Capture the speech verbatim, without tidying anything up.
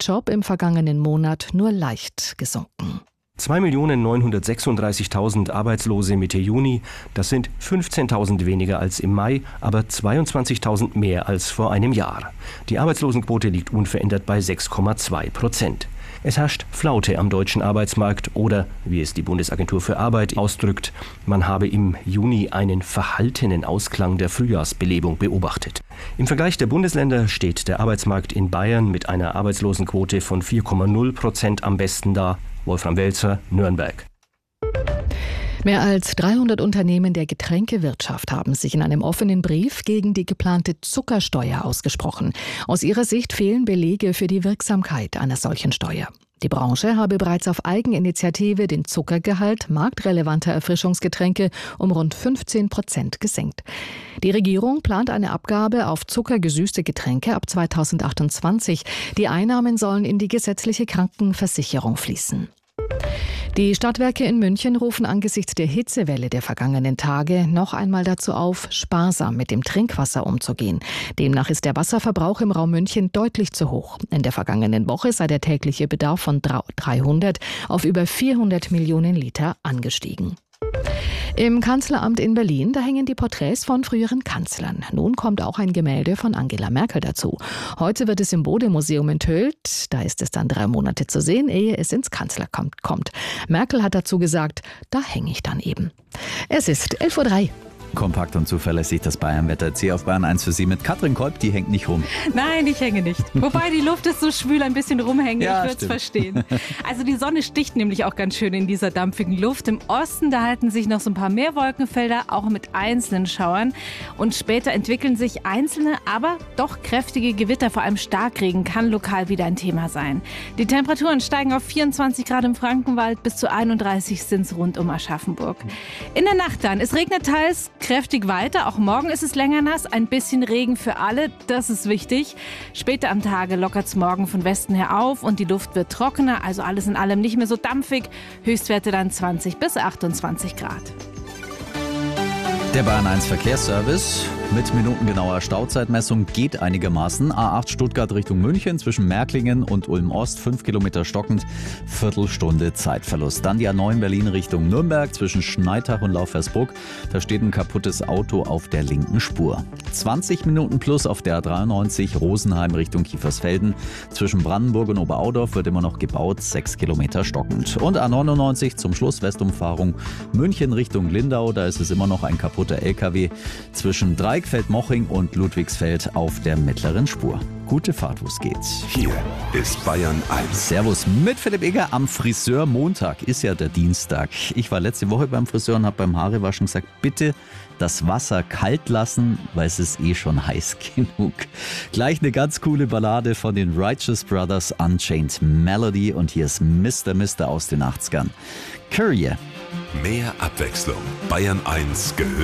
Job im vergangenen Monat nur leicht gesunken. zwei Millionen neunhundertsechsunddreißigtausend Arbeitslose Mitte Juni, das sind fünfzehntausend weniger als im Mai, aber zweiundzwanzigtausend mehr als vor einem Jahr. Die Arbeitslosenquote liegt unverändert bei sechs Komma zwei Prozent. Es herrscht Flaute am deutschen Arbeitsmarkt oder, wie es die Bundesagentur für Arbeit ausdrückt, man habe im Juni einen verhaltenen Ausklang der Frühjahrsbelebung beobachtet. Im Vergleich der Bundesländer steht der Arbeitsmarkt in Bayern mit einer Arbeitslosenquote von vier Komma null Prozent am besten da. Wolfram Welzer, Nürnberg. Mehr als dreihundert Unternehmen der Getränkewirtschaft haben sich in einem offenen Brief gegen die geplante Zuckersteuer ausgesprochen. Aus ihrer Sicht fehlen Belege für die Wirksamkeit einer solchen Steuer. Die Branche habe bereits auf Eigeninitiative den Zuckergehalt marktrelevanter Erfrischungsgetränke um rund fünfzehn Prozent gesenkt. Die Regierung plant eine Abgabe auf zuckergesüßte Getränke ab zweitausendachtundzwanzig. Die Einnahmen sollen in die gesetzliche Krankenversicherung fließen. Die Stadtwerke in München rufen angesichts der Hitzewelle der vergangenen Tage noch einmal dazu auf, sparsam mit dem Trinkwasser umzugehen. Demnach ist der Wasserverbrauch im Raum München deutlich zu hoch. In der vergangenen Woche sei der tägliche Bedarf von dreihundert auf über vierhundert Millionen Liter angestiegen. Im Kanzleramt in Berlin, da hängen die Porträts von früheren Kanzlern. Nun kommt auch ein Gemälde von Angela Merkel dazu. Heute wird es im Bode-Museum enthüllt. Da ist es dann drei Monate zu sehen, ehe es ins Kanzleramt kommt. Merkel hat dazu gesagt, da hänge ich dann eben. Es ist elf Uhr drei. Kompakt und zuverlässig das Bayernwetter. C auf Bayern eins für Sie mit Katrin Kolb, die hängt nicht rum. Nein, ich hänge nicht. Wobei die Luft ist so schwül, ein bisschen rumhängen, Ja, ich würde es stimmt. verstehen. Also die Sonne sticht nämlich auch ganz schön in dieser dampfigen Luft. Im Osten, da halten sich noch so ein paar mehr Wolkenfelder, auch mit einzelnen Schauern. Und später entwickeln sich einzelne, aber doch kräftige Gewitter, vor allem Starkregen, kann lokal wieder ein Thema sein. Die Temperaturen steigen auf vierundzwanzig Grad im Frankenwald, bis zu einunddreißig sind es rund um Aschaffenburg. In der Nacht dann, es regnet teils kräftig weiter. Auch morgen ist es länger nass. Ein bisschen Regen für alle, das ist wichtig. Später am Tage lockert es morgen von Westen her auf und die Luft wird trockener. Also alles in allem nicht mehr so dampfig. Höchstwerte dann zwanzig bis achtundzwanzig Grad. Der Bayern eins Verkehrsservice mit minutengenauer Stauzeitmessung geht einigermaßen. A acht Stuttgart Richtung München zwischen Märklingen und Ulm-Ost, fünf Kilometer stockend, Viertelstunde Zeitverlust. Dann die A neun Berlin Richtung Nürnberg zwischen Schneitach und Laufersbruck. Da steht ein kaputtes Auto auf der linken Spur. zwanzig Minuten plus auf der A dreiundneunzig Rosenheim Richtung Kiefersfelden. Zwischen Brandenburg und Oberaudorf wird immer noch gebaut, sechs Kilometer stockend. Und A neunundneunzig zum Schluss Westumfahrung München Richtung Lindau. Da ist es immer noch ein kaputter L K W zwischen Dreieckfeld-Moching und Ludwigsfeld auf der mittleren Spur. Gute Fahrt, wo es geht. Hier ist Bayern eins. Servus mit Philipp Egger am Friseur. Montag ist ja der Dienstag. Ich war letzte Woche beim Friseur und habe beim Haarewaschen gesagt, bitte das Wasser kalt lassen, weil es ist eh schon heiß genug. Gleich eine ganz coole Ballade von den Righteous Brothers, Unchained Melody, und hier ist Mister Mister aus den achtzigern. Courier. Mehr Abwechslung. Bayern eins gehört